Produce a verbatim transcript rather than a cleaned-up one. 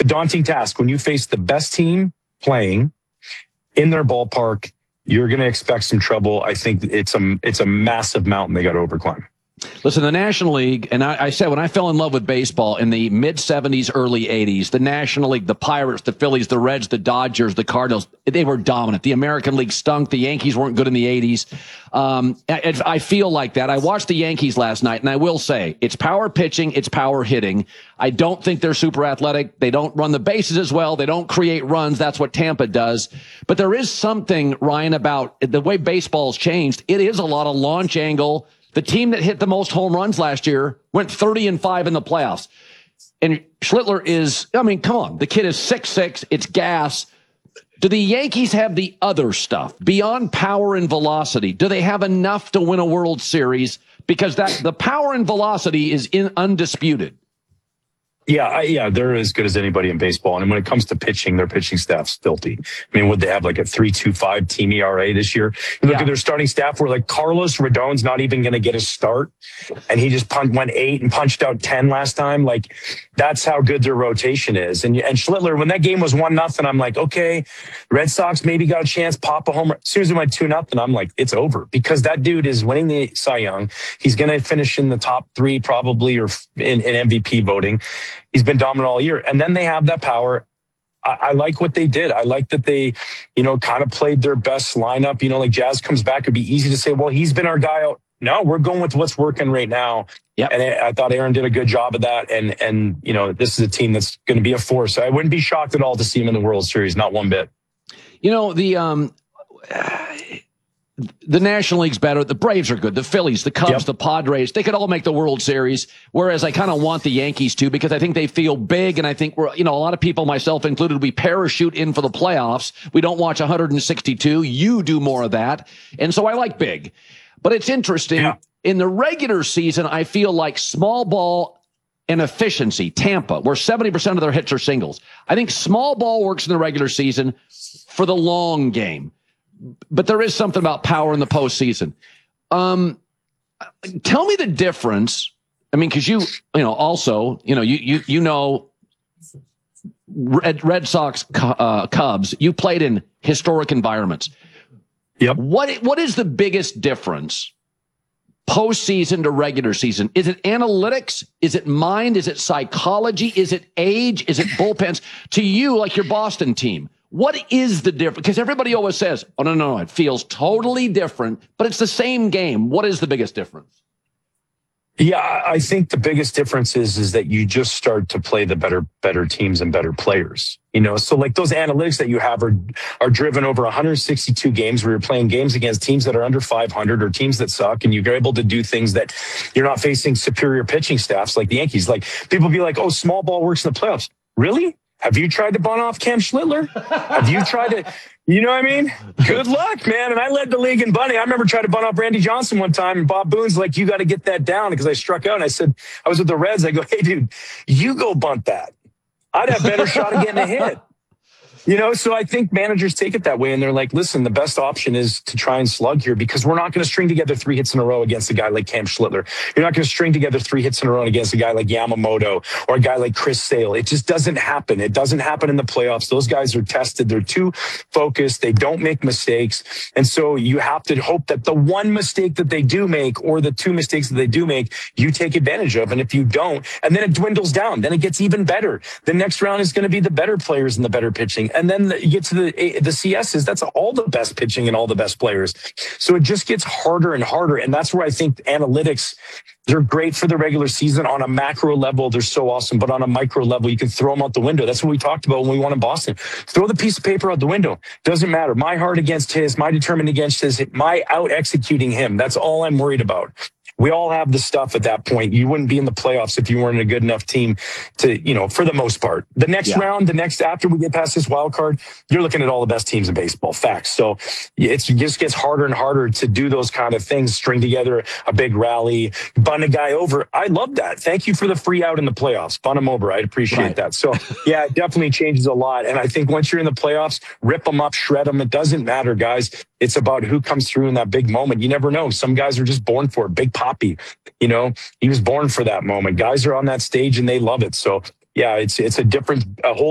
a daunting task. When you face the best team playing in their ballpark, you're going to expect some trouble. I think it's a, it's a massive mountain they got to overclimb. Listen, the National League, and I, I said when I fell in love with baseball in the mid-seventies, early eighties, the National League, the Pirates, the Phillies, the Reds, the Dodgers, the Cardinals, they were dominant. The American League stunk. The Yankees weren't good in the eighties. Um, I, I feel like that. I watched the Yankees last night, and I will say it's power pitching, it's power hitting. I don't think they're super athletic. They don't run the bases as well. They don't create runs. That's what Tampa does. But there is something, Ryan, about the way baseball's changed. It is a lot of launch angle. The team that hit the most home runs last year went thirty and five in the playoffs. And Schlittler is, I mean, come on. The kid is six six. It's gas. Do the Yankees have the other stuff beyond power and velocity? Do they have enough to win a World Series? Because that the power and velocity is in, undisputed. Yeah, I, yeah, they're as good as anybody in baseball. And when it comes to pitching, their pitching staff's filthy. I mean, would they have like a three two five team E R A this year? You look yeah. at their starting staff where like Carlos Rodon's not even going to get a start. And he just punched, went eight and punched out ten last time. Like, that's how good their rotation is. And and Schlittler, when that game was one nothing, I'm like, okay, Red Sox maybe got a chance, pop a homer. As soon as it went two nothing, I'm like, it's over. Because that dude is winning the Cy Young. He's going to finish in the top three probably, or in, in M V P voting. He's been dominant all year. And then they have that power. I, I like what they did. I like that they, you know, kind of played their best lineup. You know, like Jazz comes back, it'd be easy to say, well, he's been our guy out. No, we're going with what's working right now. Yep. And I, I thought Aaron did a good job of that. And, and you know, this is a team that's going to be a force. I wouldn't be shocked at all to see him in the World Series, not one bit. You know, the um, the National League's better. The Braves are good. The Phillies, the Cubs, yep. the Padres, they could all make the World Series. Whereas I kind of want the Yankees to, because I think they feel big. And I think we're, you know, a lot of people, myself included, we parachute in for the playoffs. We don't watch one hundred sixty-two. You do more of that. And so I like big. But it's interesting. Yeah. In the regular season, I feel like small ball and efficiency, Tampa, where seventy percent of their hits are singles. I think small ball works in the regular season for the long game. But there is something about power in the postseason. Um, tell me the difference. I mean, because you, you know, also, you know, you you you know, Red, Red Sox, uh, Cubs. You played in historic environments. Yep. What what is the biggest difference postseason to regular season? Is it analytics? Is it mind? Is it psychology? Is it age? Is it bullpens? To you, like your Boston team. What is the difference? Because everybody always says, oh, no, no, no, it feels totally different, but it's the same game. What is the biggest difference? Yeah, I think the biggest difference is, is that you just start to play the better, better teams and better players. You know, so like those analytics that you have are, are driven over one hundred sixty-two games where you're playing games against teams that are under five hundred or teams that suck. And you're able to do things that you're not facing superior pitching staffs like the Yankees. Like people be like, oh, small ball works in the playoffs. Really? Have you tried to bunt off Cam Schlittler? Have you tried to, you know what I mean? Good luck, man. And I led the league in bunting. I remember trying to bunt off Randy Johnson one time, and Bob Boone's like, you got to get that down, because I struck out. And I said, I was with the Reds. I go, hey, dude, you go bunt that. I'd have better shot of getting a hit. You know, so I think managers take it that way, and they're like, listen, the best option is to try and slug here, because we're not going to string together three hits in a row against a guy like Cam Schlittler. You're not going to string together three hits in a row against a guy like Yamamoto or a guy like Chris Sale. It just doesn't happen. It doesn't happen in the playoffs. Those guys are tested. They're too focused. They don't make mistakes. And so you have to hope that the one mistake that they do make, or the two mistakes that they do make, you take advantage of. And if you don't, and then it dwindles down, then it gets even better. The next round is going to be the better players and the better pitching. And then the, you get to the the C S's, that's all the best pitching and all the best players. So it just gets harder and harder. And that's where I think analytics, they're great for the regular season. On a macro level, they're so awesome. But on a micro level, you can throw them out the window. That's what we talked about when we won in Boston. Throw the piece of paper out the window. Doesn't matter. My heart against his, my determined against his, my out executing him. That's all I'm worried about. We all have the stuff at that point. You wouldn't be in the playoffs if you weren't a good enough team to, you know, for the most part. The next yeah. round, the next, after we get past this wild card, you're looking at all the best teams in baseball. Facts. So it's, it just gets harder and harder to do those kind of things, string together a big rally, bunt a guy over. I love that. Thank you for the free out in the playoffs. Bunt him over. I appreciate right. that. So yeah, it definitely changes a lot. And I think once you're in the playoffs, rip them up, shred them. It doesn't matter, guys. It's about who comes through in that big moment. You never know. Some guys are just born for it. Big Poppy, you know, he was born for that moment. Guys are on that stage and they love it. So yeah, it's it's a different, a whole